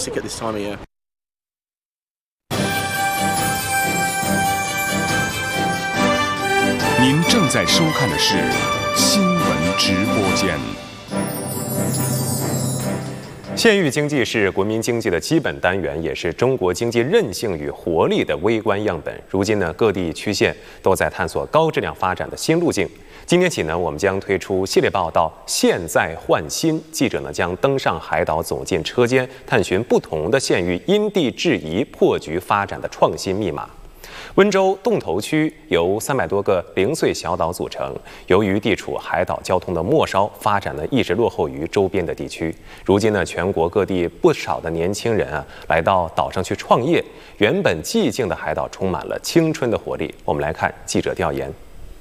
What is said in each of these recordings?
fantastic at this time of year. 您正在收看的是新闻直播间。 县域经济是国民经济的基本单元，也是中国经济韧性与活力的微观样本。如今呢，各地区县都在探索高质量发展的新路径。今天起呢，我们将推出系列报道《现在换新》，记者呢将登上海岛，走进车间，探寻不同的县域因地制宜破局发展的创新密码。温州洞头区由300多个零碎小岛组成，由于地处海岛交通的末梢，发展呢一直落后于周边的地区。如今呢，全国各地不少的年轻人来到岛上去创业，原本寂静的海岛充满了青春的活力。我们来看记者调研。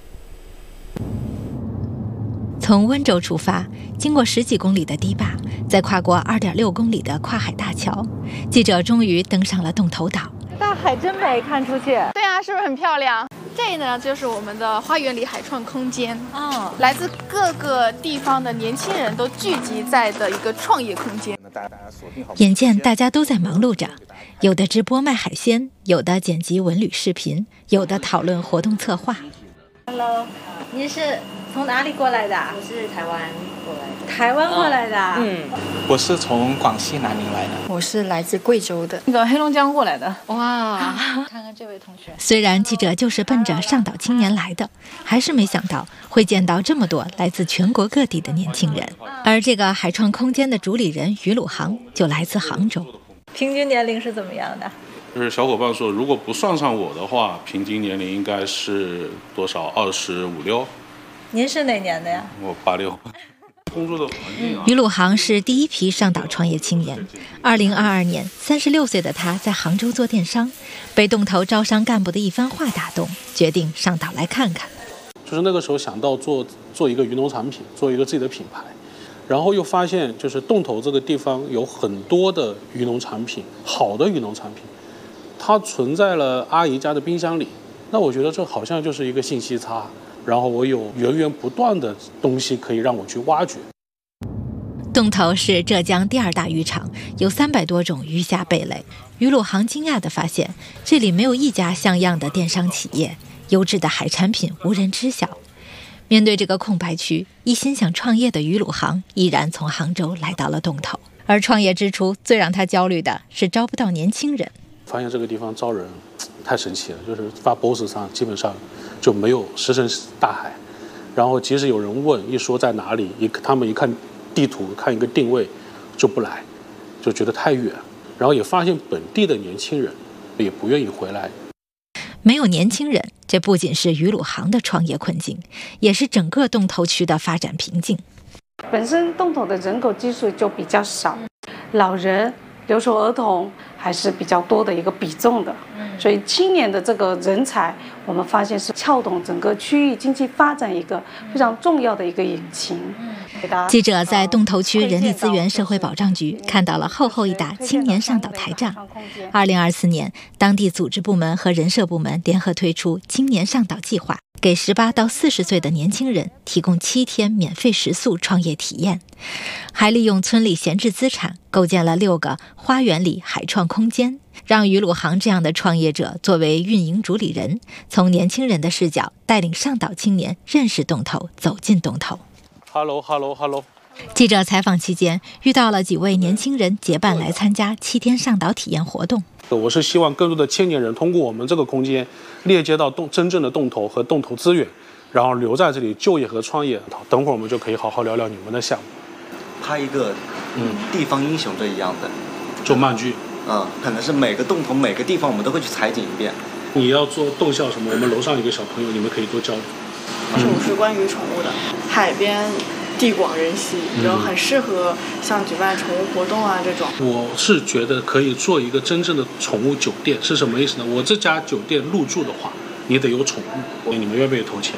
从温州出发，经过10几公里的堤坝，再跨过2.6公里的跨海大桥，记者终于登上了洞头岛。 大海真美，看出去。 对啊，是不是很漂亮？这呢就是我们的花园里海创空间来自各个地方的年轻人都聚集在的一个创业空间。 眼见大家都在忙碌着，有的直播卖海鲜，有的剪辑文旅视频，有的讨论活动策划。 Hello， 您是从哪里过来的？ 我是台湾过来的。 台湾过来的？ 我是从广西南宁来的。 我是来自贵州的。 那个黑龙江过来的。 哇，看看这位同学。 虽然记者就是奔着上岛青年来的，还是没想到会见到这么多来自全国各地的年轻人。而这个海创空间的主理人于鲁航就来自杭州。 平均年龄是怎么样的？ 就是小伙伴说，如果不算上我的话，平均年龄应该是多少？25、6。 您是哪年的呀？ 我86。工作的环境于鲁航是第一批上岛创业青年。2022年，36岁的他在杭州做电商，被洞头招商干部的一番话打动，决定上岛来看看。 就是那个时候想到做一个渔农产品，做一个自己的品牌，然后又发现就是洞头这个地方有很多的渔农产品，好的渔农产品，它存在了阿姨家的冰箱里。那我觉得这好像就是一个信息差。然后我有源源不断的东西可以让我去挖掘。 洞头是浙江第2大渔场，有300多种鱼虾贝类。于鲁航惊讶地发现，这里没有一家像样的电商企业，优质的海产品无人知晓。面对这个空白区，一心想创业的于鲁航毅然从杭州来到了洞头。而创业之初，最让他焦虑的是招不到年轻人。 发现这个地方招人太神奇了，就是发 boss 上基本上就没有石沉大海，然后即使有人问，一说在哪里，他们一看地图，看一个定位就不来，就觉得太远。然后也发现本地的年轻人也不愿意回来。 没有年轻人，这不仅是于鲁航的创业困境，也是整个洞头区的发展瓶颈。 本身洞头的人口基数就比较少，老人、留守儿童还是比较多的一个比重的，所以青年的这个人才，我们发现是撬动整个区域经济发展一个非常重要的一个引擎。 记者在洞头区人力资源社会保障局看到了厚厚一沓青年上岛台账。2024年，当地组织部门和人社部门联合推出青年上岛计划，给18到40岁的年轻人提供7天免费食宿创业体验，还利用村里闲置资产构建了6个花园里海创空间，让于鲁航这样的创业者作为运营主理人，从年轻人的视角带领上岛青年认识洞头，走进洞头。 Hello。 记者采访期间遇到了几位年轻人结伴来参加7天上岛体验活动。 我是希望更多的青年人通过我们这个空间链接到真正的洞头和洞头资源，然后留在这里就业和创业。等会儿我们就可以好好聊聊你们的项目。 拍一个地方英雄这一样的做漫剧， 可能是每个洞头每个地方我们都会去采景一遍。 你要做逗笑什么，我们楼上有个小朋友，你们可以多交流。 主是关于宠物的，海边地广人稀，然后很适合像举办宠物活动啊这种。 我是觉得可以做一个真正的宠物酒店，是什么意思呢？我这家酒店入住的话，你得有宠物，你们愿不愿意投钱？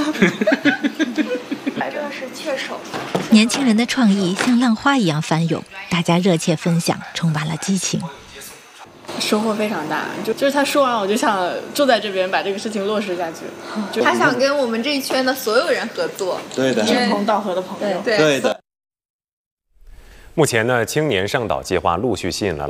这个是雀手。 年轻人的创意像浪花一样翻涌，大家热切分享，充满了激情。 收获非常大，就是他说完，我就想住在这边，把这个事情落实下去。 他想跟我们这一圈的所有人合作， 对的， 志同道合的朋友， 对的。 目前呢，青年上岛计划陆续吸引了